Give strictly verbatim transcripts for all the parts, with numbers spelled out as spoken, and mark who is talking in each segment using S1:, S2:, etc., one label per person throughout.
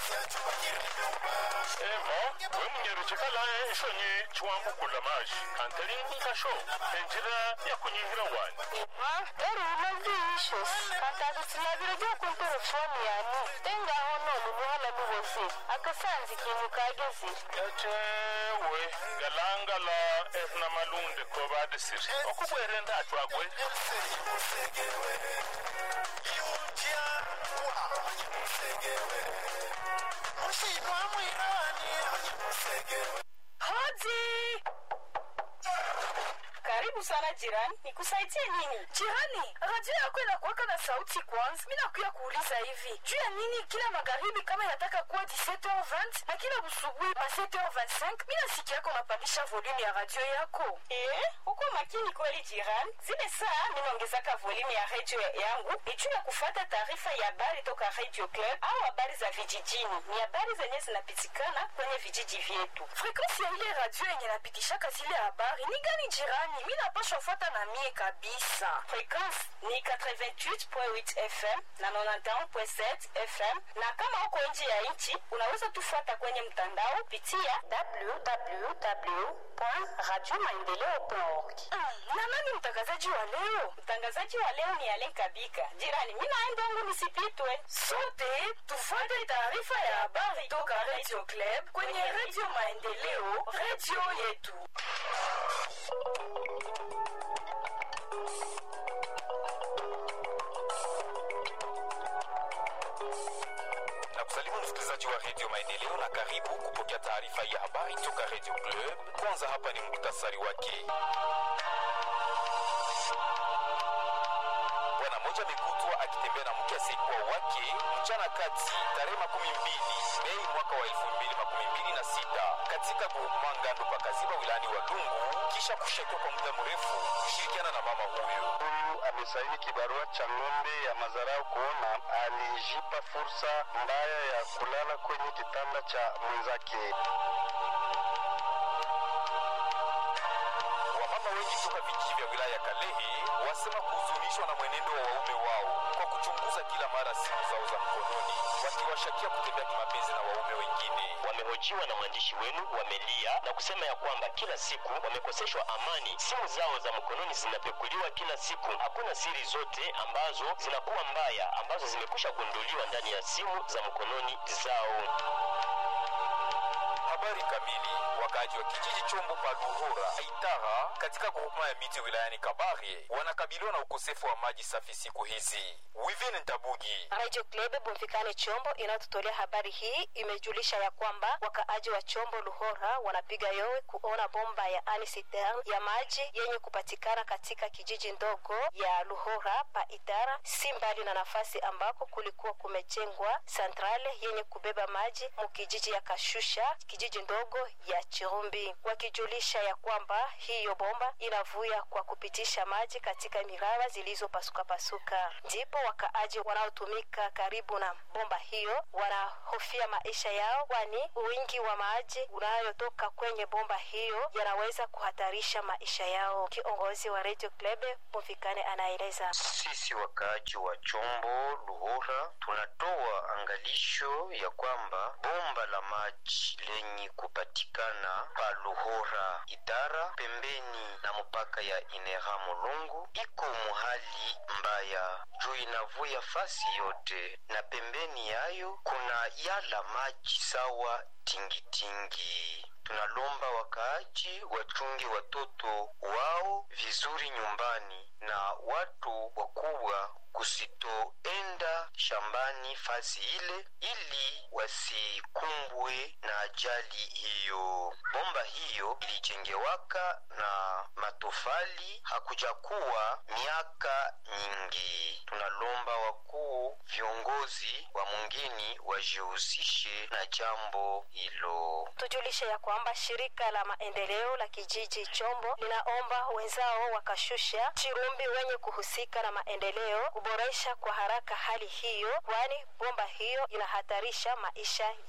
S1: Emo, we munyeruchikala shonyi chwangu kula maji. Kanteli nkasho, enjira ya kunyingira wani.
S2: Ma, eri unazi issues. Kantadu sinabirajia kwa telefoni yani. Tenga hono lumuhala miwozi. Akasanzi kimukagezi.
S1: Echewe, galangala efna malunde koba desiri. Okubwere ndachwagwe.
S2: Hodi! Karibu sana jirani, nikusaidie nini? Jirani, radio yako inakuwaka na sauti kwanza. Mimi nakuya kuuliza hivi. Juu ya nini kila magharibi kama inataka kuwa dix-sept heures vingt na kila busubuhi pa sept heures vingt-cinq mimi nasikia yako unapandisha volume ya radio yako? Eh, uko makini kweli jirani. Zile saa mimi naongezaka volume ya radio yangu ni juu ya kufuata taarifa ya habari toka Radio Club au habari za vijijini. Ni habari zenye zinapitikana kwenye vijiji vyetu. Frequency ya ile radio yenye napitishaka zile habari ni gani jirani? Mimi napaswa fuata na mie kabisa. Frequency ni quatre-vingt-huit point huit F M na ninety point sept F M, na kama uko nje ya nchi unaweza tufuata kwenye mtandao pitia w w w point radio maendeleo point org. Mm, na nani mtangazaji wa leo? Mtangazaji wa leo ni Alen Kabika. Jirani, mimi naenda wangu nisipitwe. Sote tufuate taarifa ya habari toka Radio Club kwenye Radio Maendeleo, radio yetu.
S3: Na kusalimu msikilizaji wa Radio Maendeleo na karibu kupokea taarifa ya habari toka Radio Club. Kwanza hapa ni muktasari wake. Bwana mmoja amekutwa akitembea na mke asiyekuwa wake mchana kati tarehe makumi mbili Mei mwaka wa elfu mbili makumi mbili na sita katika groupement Ngando Pakaziba wilayani Walungu, kisha kushekwa kwa muda mrefu kushirikiana na mama huyu.
S4: Huyu amesaini kibarua cha ng'ombe ya mazarau kuona alijipa fursa mbaya ya kulala kwenye kitanda cha mwenzake.
S3: Wamama wengi kutoka vijiji vya wilaya Kalehe wasema kuhuzunishwa na mwenendo wa waume wao kwa kuchunguza kila mara simu zao za mkononi, wakiwashakia kutembea kimapenzi na waume wengine.
S5: Wamehojiwa na mwandishi wenu, wamelia na kusema ya kwamba kila siku wamekoseshwa amani. Simu zao za mkononi zinapekuliwa kila siku. Hakuna siri zote ambazo zinakuwa mbaya ambazo zimekusha gunduliwa ndani ya simu za mkononi zao.
S3: Habari kamili. Wakaji wa kijiji Chombo pa Luhora Aitara katika groupement ya miti wilayani Kabare wanakabiliwa na ukosefu wa maji safi siku hizi. Wivine Ntabugi.
S6: Radio Club Bumvikane Chombo inatutolea habari hii imejulisha ya kwamba wakaaji wa Chombo Luhora wanapiga yowe kuona bomba ya anisitern ya maji yenye kupatikana katika kijiji ndogo ya Luhora pa Itara, si mbali na nafasi ambako kulikuwa kumejengwa santrale yenye kubeba maji mukijiji ya Kashusha, kijiji ndogo ya Chirumbi. Wakijulisha ya kwamba hiyo bomba inavuya kwa kupitisha maji katika miraba zilizopasuka pasuka. Ndipo wakaaji wanaotumika karibu na bomba hiyo wanahofia maisha yao, kwani wingi wa maji unayotoka kwenye bomba hiyo yanaweza kuhatarisha maisha yao. Kiongozi wa Radio Club Mfikane anaeleza:
S4: Sisi wakaaji wa Chombo Luhora tunatoa angalisho ya kwamba bomba la maji lenye kupatikana pa Luhora Itara pembeni na mpaka ya Inera Mulungu iko muhali mbaya, juu inavuya fasi yote, na pembeni yayo kuna yala maji sawa tingitingi. Tunalomba wakaaji wachunge watoto wao vizuri nyumbani na watu wakubwa kusitoenda shambani fasi ile ili wasikumbwe na ajali hiyo. Bomba hiyo ilijengewaka na matofali, hakujakuwa miaka nyingi. Tunalomba wakuu viongozi wa mungini wajihusishe na jambo hilo.
S6: Tujulishe ya kwamba shirika la maendeleo la kijiji Chombo linaomba wenzao wakashusha Chirumbi wenye kuhusika na maendeleo kuboresha kwa haraka hali hiyo, kwani bomba hiyo inahatarisha maisha ya wengi.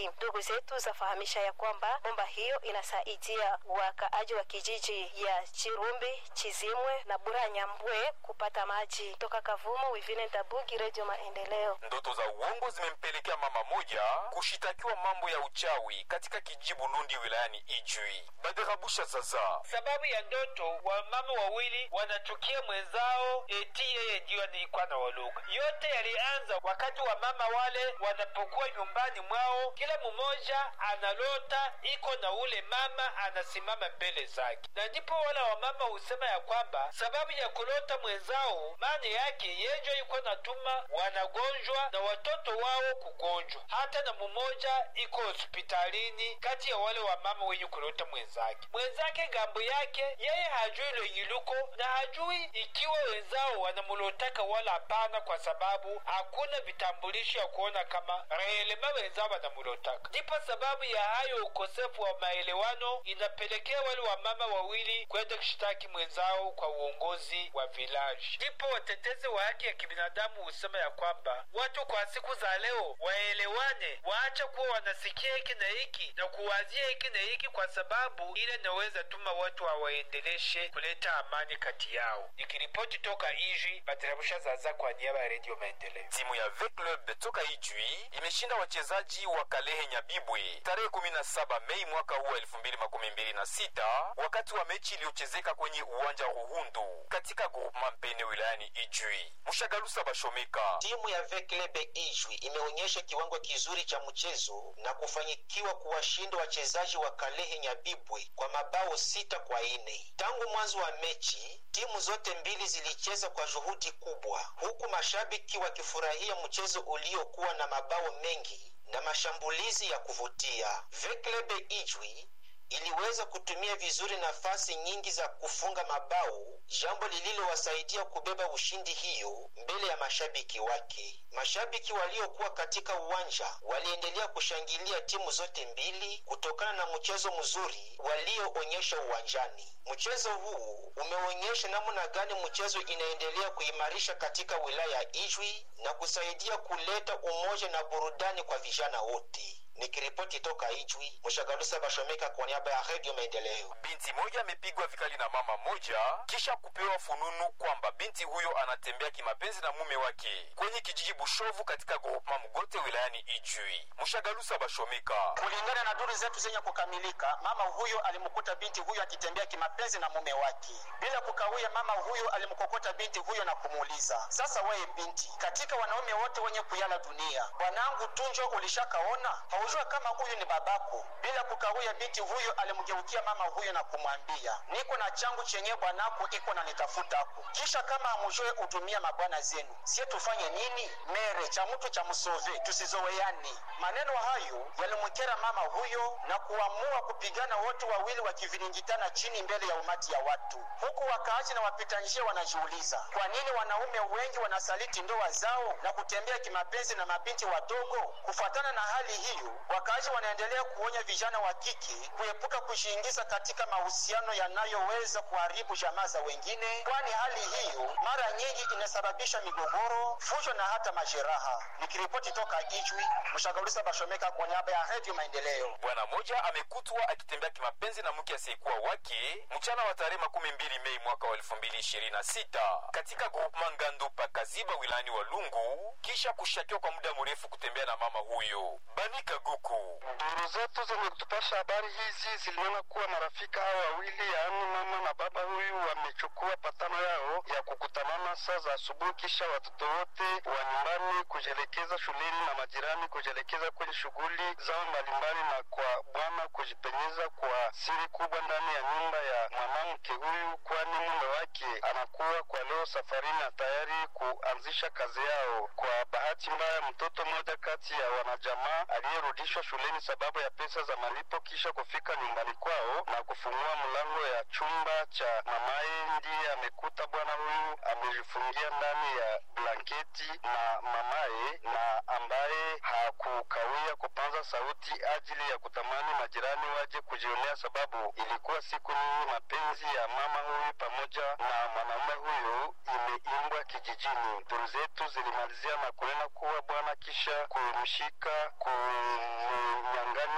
S6: hii. Ndugu zetu zafahamisha ya kwamba bomba hiyo inasaidia wakaaji wa kijiji ya Chirumbi, Chizimwe na Buranyambwe kupata maji. Toka Kavumo, Wivine Ndabugi, Radio Maendeleo.
S3: Ndoto za uongo zimempelekea mama moja kushitakiwa mambo ya uchawi katika kijiji Burundi wilayani Ijwi. Baderabusha Zaza.
S7: Sababu ya ndoto, wa mama wawili wanatukia mwenzao eti yeye ndio alikuwa na waluga. Yote yalianza wakati wa mama wale wanapokuwa nyumbani mwao, kila mmoja analota iko na ule mama anasimama mbele zake. Na ndipo wala wa mama husema ya kwamba sababu ya kulota mwenzao maana yake yejo yuko natuma wanagonjwa na watoto wao kugonjwa. Hata na mmoja iko hospitalini kati ya wale wa mama wenye kulota mwenzake. Mwenzake gambo yake yeye hajui ile yiluko na hajui ikiwa wenzao wanamulotaka wala hapana, kwa sababu hakuna vitambulisho ya kuona kama reelema wenzao wanamulotaka. Ndipo sababu ya hayo ukosefu wa maelewano inapelekea wale wa mama wawili kwenda kushitaki mwenzao kwa uongozi wa village. Ndipo watetezi wa haki ya kibinadamu husema ya kwamba watu kwa siku za leo waelewane, waacha kuwa wanasikia hiki na hiki na kuwazia hiki na hiki, kwa sababu ile naweza tuma watu hawaendeleshe kuleta amani kati yao. Nikiripoti toka Ijwi, Batirabusha Zaza kwa niaba ya Radio Maendeleo.
S3: Timu ya V Club toka Ijwi imeshinda wachezaji wa Kalehe Nyabibwe tarehe kumi na saba Mei mwaka huu elfu mbili makumi mbili na sita wakati wa mechi iliyochezeka kwenye uwanja Ruhundu katika groupement Mpene wilayani Ijwi. Mushagalusa Bashomeka.
S8: Timu ya V Club Ijwi imeonyesha kiwango kizuri cha mchezo na kufanyikiwa kuwashinda wachezaji wa Kalehe Nyabibwe kwa mabao sita kwa ine. Tangu mwanzo wa mechi, timu zote mbili zilicheza kwa juhudi kubwa, huku mashabiki wakifurahia mchezo uliokuwa na mabao mengi na mashambulizi ya kuvutia. V Club Ijwi iliweza kutumia vizuri nafasi nyingi za kufunga mabao, jambo lililowasaidia kubeba ushindi hiyo mbele ya mashabiki wake. Mashabiki waliokuwa katika uwanja waliendelea kushangilia timu zote mbili kutokana na mchezo mzuri walioonyesha uwanjani. Mchezo huu umeonyesha namna gani mchezo inaendelea kuimarisha katika wilaya ya Ijwi na kusaidia kuleta umoja na burudani kwa vijana wote. Nikiripoti toka Ijwi, Mushagalusa Bashomeka kwa niaba ya Radio Maendeleo.
S3: Binti moja amepigwa vikali na mama moja kisha kupewa fununu kwamba binti huyo anatembea kimapenzi na mume wake kwenye kijiji Bushovu katika groupement Mugote wilayani Ijwi. Mushagalusa Bashomeka.
S9: Kulingana na duru zetu zenye kukamilika, mama huyo alimkuta binti huyo akitembea kimapenzi na mume wake. Bila kukawia, mama huyo alimkokota binti huyo na kumuuliza, "Sasa wewe binti, katika wanaume wote wenye kuyala dunia, bwanangu tunjo ulishakaona? Haujua kama huyu ni babako?" Bila kukawia, binti huyo alimgeukia mama huyo na kumwambia, "Niko na changu chenye bwanako iko na nitafutako. Kisha kama hamujue udumia mabwana zenu, sie tufanye nini? Mere cha mtu cha msove, tusizoweani." Maneno hayo yalimkera mama huyo na kuamua kupigana wote wawili wakiviringitana chini mbele ya umati ya watu. Huku wakaaji na wapita njia wanajiuliza, kwa nini wanaume wengi wanasaliti ndoa zao na kutembea kimapenzi na mabinti wadogo? Kufuatana na hali hiyo, wakaaji wanaendelea kuonya vijana wa kike kuepuka kujiingiza katika mahusiano yanayoweza kuharibu jamaa za wengine, kwani hali hiyo mara nyingi inasababisha migogoro, fujo na hata majeraha. Nikiripoti toka Ijwi, Mushagalusa Bashomeka kwa niaba ya Radio Maendeleo.
S3: Bwana moja amekutwa akitembea kimapenzi na mke asiyekuwa wake mchana wa tarehe makumi mbili Mei mwaka wa elfu mbili ishirini na sita katika groupement Ngando Pakaziba wilayani Walungu, kisha kushakiwa kwa muda mrefu kutembea na mama huyo. Banika Guku.
S4: Duru zetu zenye kutupasha habari hizi ziliona kuwa marafika hao wawili, yaani mama na baba huyu, wamechukua patano yao ya kukutanana saa za asubuhi, kisha watoto wote wa nyumbani kujelekeza shuleni na majirani kujelekeza kwenye shughuli zao mbalimbali, na kwa bwana kujipenyeza kwa siri kubwa ndani ya nyumba ya mwanamke huyu, kwani mume wake anakuwa kwa leo safarini na tayari kuanzisha kazi yao. Kwa bahati mbaya, mtoto mmoja kati ya wanajamaa aliyerudishwa shuleni sababu ya pesa za malipo kisha kufika nyumbani kwao na kufungua mlango ya chumba cha mamaye, ndiye amekuta bwana huyu amejifungia ndani ya blanketi na mamaye, na ambaye hakukawia kupanza sauti ajili ya kutamani majirani waje kujionea, sababu ilikuwa siku nyingi mapenzi ya mama huyu pamoja na mwanamume huyu imeimbwa kijijini. Duru zetu zilimalizia na kunena kuwa bwana kisha kumshika kumnya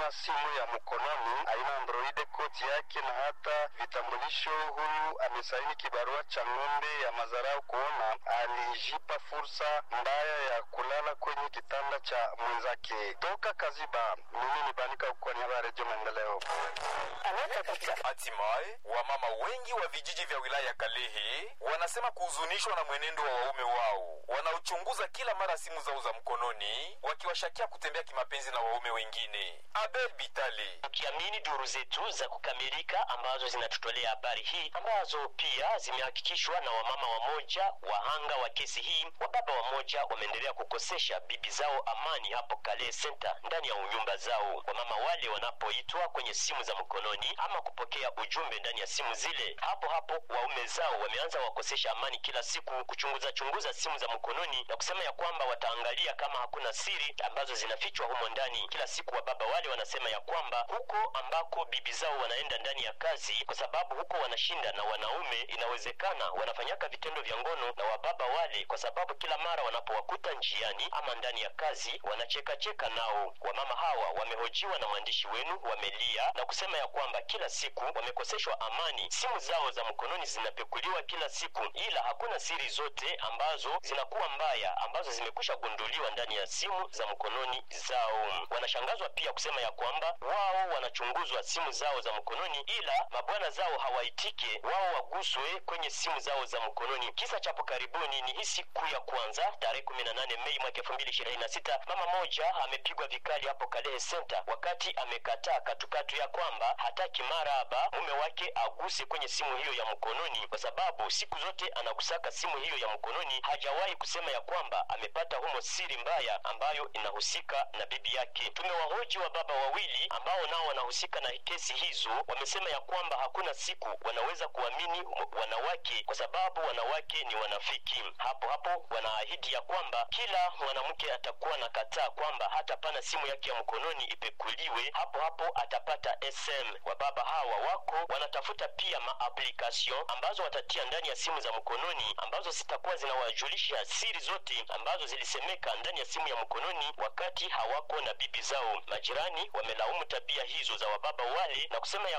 S4: kutumia simu ya mkononi aina Android, kodi yake na hata vitambulisho. Huyu amesaini kibarua cha ng'ombe ya mazarau kuona alijipa fursa mbaya ya kulala kwenye kitanda cha mwenzake. Toka Kaziba, mimi ni Banika kwa niaba ya Radio Maendeleo.
S3: Hatimaye wamama wengi wa vijiji vya wilaya ya Kalehe wanasema kuhuzunishwa na mwenendo wa waume wao wanaochunguza kila mara simu zao za mkononi, wakiwashakia kutembea kimapenzi na waume wengine. Abel Bitali.
S5: Ukiamini duru zetu za kukamilika ambazo zinatutolea habari hii, ambazo pia zimehakikishwa na wamama wamoja wahanga wa kesi hii, wababa wamoja wameendelea kukosesha bibi zao amani hapo Kalehe Center ndani ya nyumba zao. Wamama wale wanapoitwa kwenye simu za mkononi ama kupokea ujumbe ndani ya simu zile, hapo hapo waume zao wameanza wakosesha amani kila siku, kuchunguza chunguza simu za mkononi na kusema ya kwamba wataangalia kama hakuna siri ambazo zinafichwa humo ndani. Kila siku wababa wale wanasema ya kwamba huko ambako bibi zao wanaenda ndani ya kazi, kwa sababu huko wanashinda na wanaume, inawezekana wanafanyaka vitendo vya ngono na wababa wale, kwa sababu kila mara wanapowakuta njiani ama ndani ya kazi wanacheka cheka nao. Wamama hawa wamehojiwa na mwandishi wenu, wamelia na kusema ya kwamba kila siku wamekoseshwa amani. Simu zao za mkononi zinapekuliwa kila siku, ila hakuna siri zote ambazo zinakuwa mbaya ambazo zimekusha gunduliwa ndani ya simu za mkononi zao. Wanashangazwa pia kusema ya kwamba wao wanachunguzwa simu zao za mkononi, ila mabwana zao hawaitike wao waguswe kwenye simu zao za mkononi. Kisa chapo karibuni ni hii siku ya kwanza tarehe kumi na nane Mei mwaka elfu mbili ishirini na sita. Mama moja amepigwa vikali hapo Kalehe Center wakati amekataa katukatu ya kwamba hataki maraba mume wake aguse kwenye simu hiyo ya mkononi, kwa sababu siku zote anakusaka simu hiyo ya mkononi, hajawahi kusema ya kwamba amepata humo siri mbaya ambayo inahusika na bibi yake. Tumewahoji wa baba wawili ambao nao wanahusika na kesi hizo, wamesema ya kwamba hakuna siku wanaweza kuamini wanawake kwa sababu wanawake ni wanafiki. Hapo hapo wanaahidi ya kwamba kila mwanamke atakuwa na kataa kwamba hata pana simu yake ya mkononi ipekuliwe, hapo hapo atapata S M. Wababa hawa wako wanatafuta pia ma-application ambazo watatia ndani ya simu za mkononi ambazo zitakuwa zinawajulisha siri zote ambazo zilisemeka ndani ya simu ya mkononi wakati hawako na bibi zao. Majirani wamelaumu tabia hizo za wababa wale na kusema ya